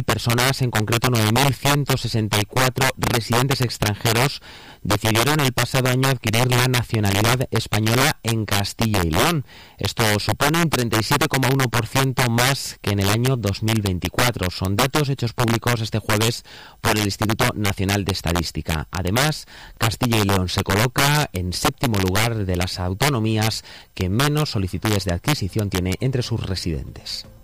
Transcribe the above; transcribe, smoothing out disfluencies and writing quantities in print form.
personas, en concreto 9.164 residentes extranjeros, decidieron el pasado año adquirir la nacionalidad española en Castilla y León. Esto supone un 37,1% más que en el año 2024. Son datos hechos públicos este jueves por el Instituto Nacional de Estadística. Además, Castilla y León se coloca en séptimo lugar de las autonomías que menos solicitudes de adquisición tiene entre sus residentes.